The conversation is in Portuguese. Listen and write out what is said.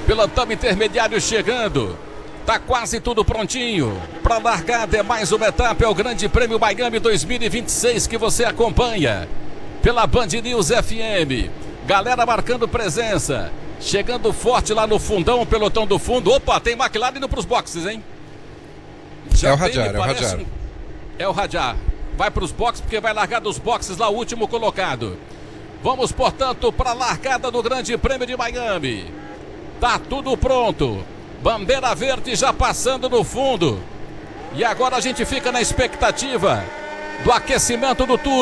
Pilotão intermediário chegando. Tá quase tudo prontinho. Para largada é mais uma etapa, é o Grande Prêmio Miami 2026 que você acompanha pela Band News FM. Galera marcando presença. Chegando forte lá no fundão, o pelotão do fundo. Opa, tem McLaren indo pros boxes, hein? É o Hadjar. É o Hadjar. Vai pros boxes porque vai largar dos boxes lá o último colocado. Vamos, portanto, para a largada do Grande Prêmio de Miami. Tá tudo pronto. Bandeira verde já passando no fundo. E agora a gente fica na expectativa do aquecimento do turbo.